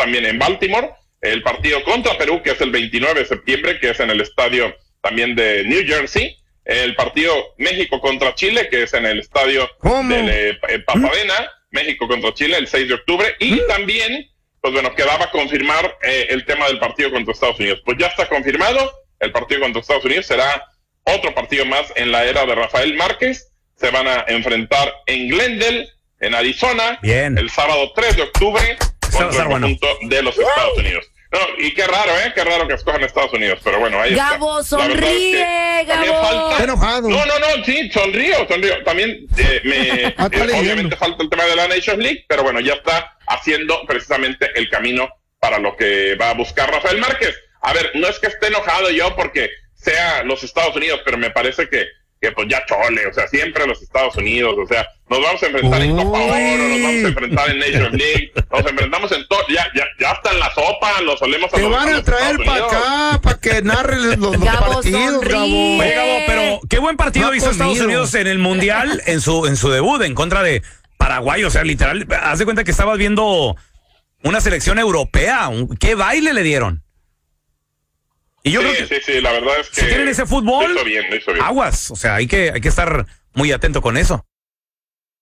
también en Baltimore, el partido contra Perú, que es el 29 de septiembre, que es en el estadio también de New Jersey, el partido México contra Chile, que es en el estadio de Pasadena, México contra Chile, el 6 de octubre, y también, pues bueno, quedaba confirmar el tema del partido contra Estados Unidos. Pues ya está confirmado, el partido contra Estados Unidos será otro partido más en la era de Rafael Márquez. Se van a enfrentar en Glendale, en Arizona, el sábado 3 de octubre, contra el conjunto de los Estados Unidos. No, y qué raro que escojan Estados Unidos, pero bueno, ahí Gabo, está. Sonríe, Gabo. Está enojado. No, sí, sonrío. También obviamente falta el tema de la Nations League, pero bueno, ya está haciendo precisamente el camino para lo que va a buscar Rafael Márquez. A ver, no es que esté enojado yo porque sea los Estados Unidos, pero me parece que pues ya chole, o sea, siempre los Estados Unidos, o sea, nos vamos a enfrentar en Copa Oro, nos vamos a enfrentar en Nations League, nos enfrentamos en todo, ya está en la sopa, lo solemos Te van a traer para acá, para que narren los partidos, Gabo. Oye, Gabo, pero qué buen partido hizo Estados Unidos en el Mundial, en su debut, en contra de Paraguay, o sea, literal, haz de cuenta que estabas viendo una selección europea, qué baile le dieron. Y yo creo que sí, la verdad es que si tienen ese fútbol, lo hizo bien. aguas, o sea, hay que estar muy atento con eso.